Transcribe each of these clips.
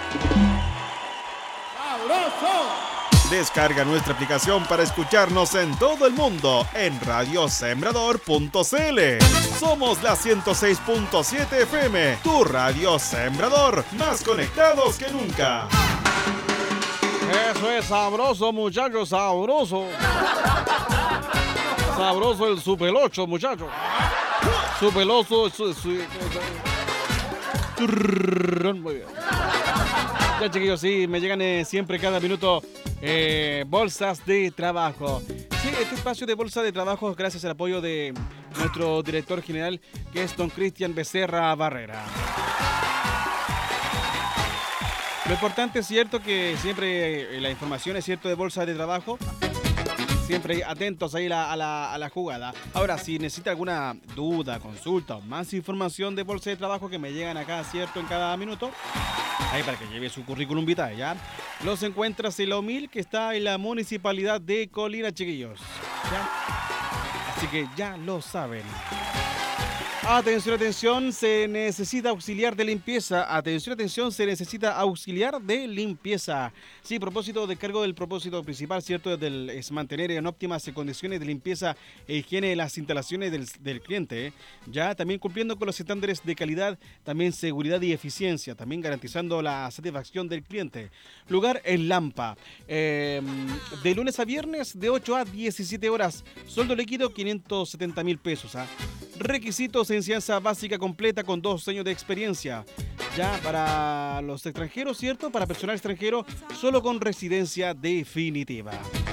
Descarga nuestra aplicación para escucharnos en todo el mundo en radiosembrador.cl. Somos la 106.7 FM, tu radio Sembrador, más conectados que nunca. Eso es sabroso, muchachos, sabroso. Sabroso el Super 8, muchachos. Super 8. Muy bien. Ya, chiquillos, sí, me llegan siempre cada minuto bolsas de trabajo. Sí, este espacio de bolsa de trabajo gracias al apoyo de nuestro director general, que es don Cristian Becerra Barrera. Lo importante es cierto que siempre la información es cierto de bolsa de trabajo. Siempre atentos ahí a la jugada. Ahora, si necesita alguna duda, consulta o más información de bolsa de trabajo que me llegan acá, cierto, en cada minuto, ahí para que lleve su currículum vitae, ¿ya? Los encuentras en la UMIL, que está en la municipalidad de Colina, chiquillos. ¿Ya? Así que ya lo saben. Atención, atención, se necesita auxiliar de limpieza. Atención, atención, se necesita auxiliar de limpieza. Sí, propósito de cargo del propósito principal, ¿cierto? Es mantener en óptimas condiciones de limpieza e higiene de las instalaciones del cliente. Ya, también cumpliendo con los estándares de calidad, también seguridad y eficiencia, también garantizando la satisfacción del cliente. Lugar en Lampa. De lunes a viernes, de 8 a 17 horas. Sueldo líquido, 570,000 pesos. Requisitos: enseñanza básica completa con 2 años de experiencia. Ya para los extranjeros, ¿cierto? Para personal extranjero, solo con residencia definitiva.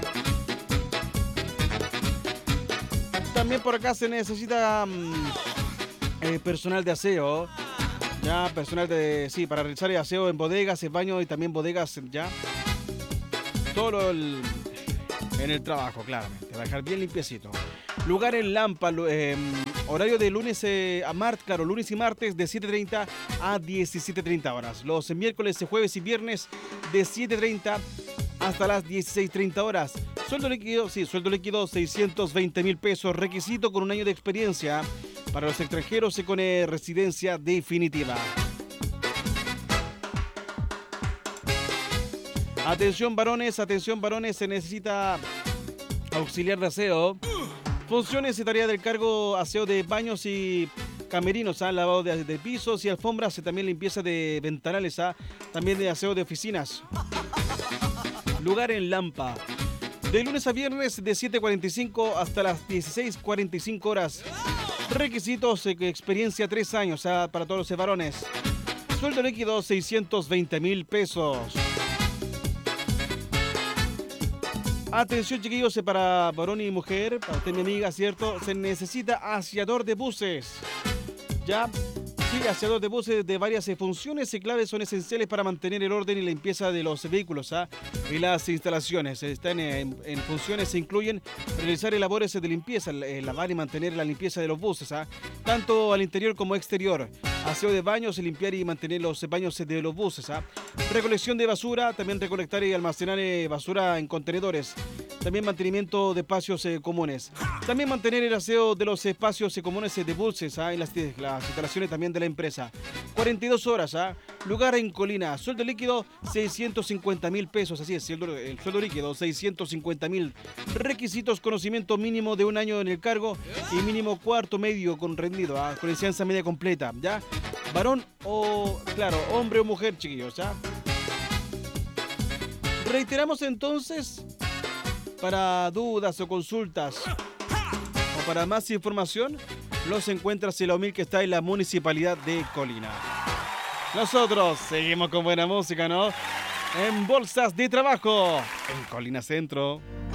También por acá se necesita personal de aseo. Ya, personal para realizar el aseo en bodegas, en baños y también bodegas, ya. Todo en el trabajo, claramente. Va a dejar bien limpiecito. Lugar en Lampa, horario de lunes a martes, claro, lunes y martes de 7:30 a 17:30 horas. Los miércoles, jueves y viernes de 7:30 hasta las 16:30 horas. Sueldo líquido, 620,000 pesos. Requisito: con 1 año de experiencia. Para los extranjeros con residencia definitiva. Atención varones, se necesita auxiliar de aseo. Funciones y tarea del cargo: aseo de baños y camerinos, lavado de pisos y alfombras, también limpieza de ventanales, también de aseo de oficinas. Lugar en Lampa. De lunes a viernes de 7:45 hasta las 16:45 horas. Requisitos: experiencia 3 años, para todos los varones. Sueldo líquido: 620,000 pesos. Atención, chiquillos, para varón y mujer, para usted, mi amiga, ¿cierto? Se necesita aseador de buses. ¿Ya? Sí, aseador de buses de varias funciones y claves son esenciales para mantener el orden y la limpieza de los vehículos y las instalaciones. Están en funciones, se incluyen realizar labores de limpieza, lavar y mantener la limpieza de los buses, tanto al interior como exterior. Aseo de baños, limpiar y mantener los baños de los buses. Recolección de basura, también recolectar y almacenar basura en contenedores. También mantenimiento de espacios comunes. También mantener el aseo de los espacios comunes de buses en las instalaciones también de la empresa. 42 horas. Lugar en Colina. Sueldo líquido: 650,000 pesos. Así es, el sueldo líquido: 650,000. Requisitos: conocimiento mínimo de 1 año en el cargo y mínimo cuarto medio con rendido, con enseñanza media completa. ¿Ya? Varón o, claro, hombre o mujer, chiquillos. ¿Ya? Reiteramos entonces, para dudas o consultas o para más información, los encuentras en la UMIL, que está en la municipalidad de Colina. Nosotros seguimos con buena música, ¿no? En Bolsas de Trabajo, en Colina Centro.